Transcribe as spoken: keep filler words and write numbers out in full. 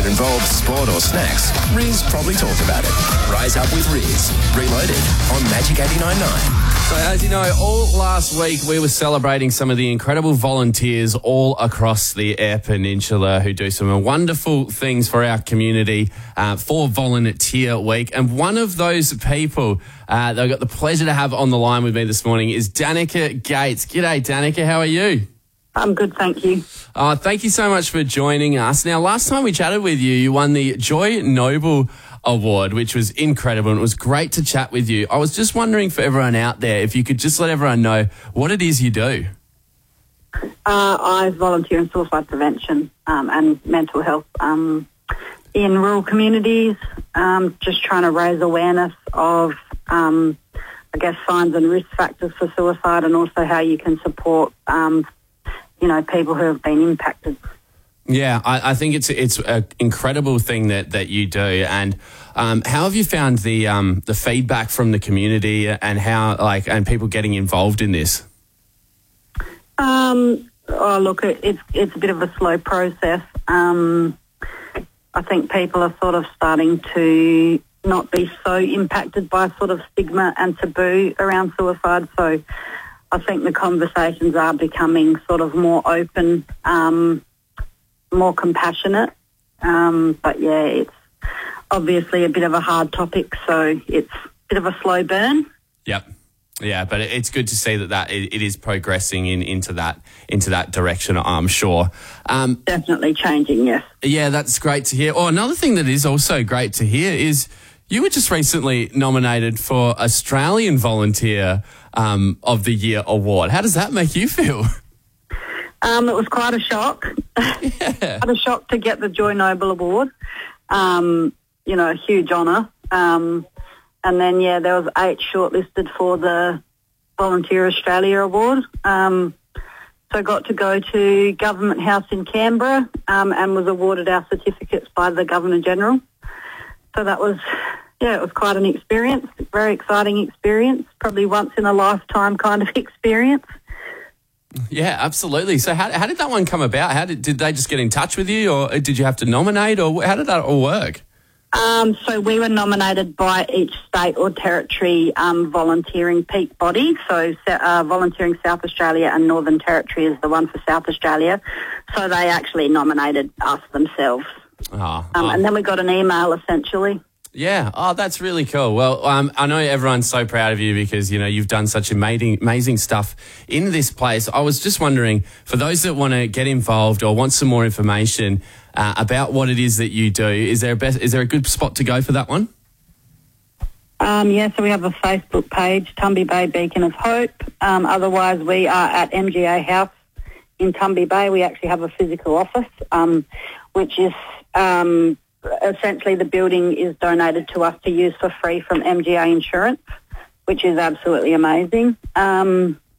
it involves sport or snacks, Riz probably talked about it. Rise Up with Riz. Reloaded on Magic eighty-nine point nine. So, as you know, all last week we were celebrating some of the incredible volunteers all across the Eyre Peninsula who do some wonderful things for our community uh, for Volunteer Week. And one of those people uh, that I've got the pleasure to have on the line with me this morning is Danica Gates. G'day, Danica. How are you? I'm good, thank you. Uh, thank you so much for joining us. Now, last time we chatted with you, you won the Joy Noble Award, which was incredible, and it was great to chat with you. I was just wondering for everyone out there, if you could just let everyone know what it is you do. Uh, I volunteer in suicide prevention um, and mental health um, in rural communities, um, just trying to raise awareness of, um, I guess, signs and risk factors for suicide, and also how you can support, um, you know, people who have been impacted. Yeah, I, I think it's it's an incredible thing that, that you do. And um, how have you found the um, the feedback from the community and how like and people getting involved in this? Um, oh, look, it, it's it's a bit of a slow process. Um, I think people are sort of starting to not be so impacted by sort of stigma and taboo around suicide. So I think the conversations are becoming sort of more open. Um, more compassionate, um, but yeah, it's obviously a bit of a hard topic, so it's a bit of a slow burn. Yep, yeah, but it's good to see that that it, it is progressing in into that into that direction. I'm sure. Um, Definitely changing, yes. Yeah, that's great to hear. Oh, another thing that is also great to hear is you were just recently nominated for Australian Volunteer um, of the Year award. How does that make you feel? Um, it was quite a shock. Yeah. Quite a shock to get the Joy Noble Award. Um, you know, a huge honour. Um, and then, yeah, there was eight shortlisted for the Volunteer Australia Award. Um, so I got to go to Government House in Canberra um, and was awarded our certificates by the Governor-General. So that was, yeah, it was quite an experience, very exciting experience, probably once in a lifetime kind of experience. Yeah, absolutely. So how how did that one come about? How did did they just get in touch with you, or did you have to nominate, or how did that all work? Um, so we were nominated by each state or territory um, volunteering peak body. So uh, Volunteering South Australia and Northern Territory is the one for South Australia. So they actually nominated us themselves. Oh, um, oh. And then we got an email essentially. Yeah. Oh, that's really cool. Well, um, I know everyone's so proud of you because, you know, you've done such amazing, amazing stuff in this place. I was just wondering, for those that want to get involved or want some more information uh, about what it is that you do, is there a best, is there a good spot to go for that one? Um, yeah, so we have a Facebook page, Tumby Bay Beacon of Hope. Um, otherwise, we are at M G A House in Tumby Bay. We actually have a physical office, um, which is... Um, essentially the building is donated to us to use for free from M G A Insurance, which is absolutely amazing. Um,